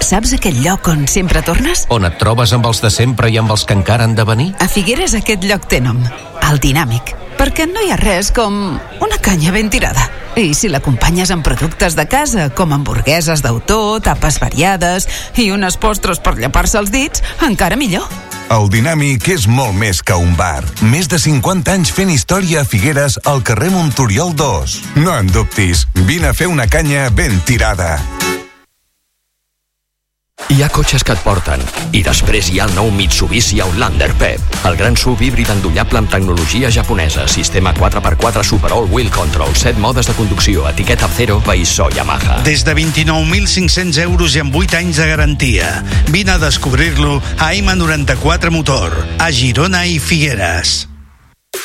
Saps aquell lloc on sempre tornes? On et trobes amb els de sempre i amb els que encara han de venir? A Figueres aquest lloc té nom, el Dinàmic, perquè no hi ha res com una canya ben tirada. I si l'acompanyes amb productes de casa, com hamburgueses d'autor, tapes variades i unes postres per llepar-se els dits, encara millor. El Dinàmic és molt més que un bar. Més de 50 anys fent història a Figueres, al carrer Montoriol 2. No en dubtis, vine a fer una canya ben tirada. Hi ha cotxes que et porten. I després hi ha el nou Mitsubishi Outlander PHEV, el gran SUV híbrid endollable amb tecnologia japonesa, sistema 4x4 Super All-Wheel Control, 7 modes de conducció, etiqueta 0, país so Yamaha. Des de 29.500 euros i amb 8 anys de garantia. Vine a descobrir-lo a M94 Motor, a Girona i Figueres.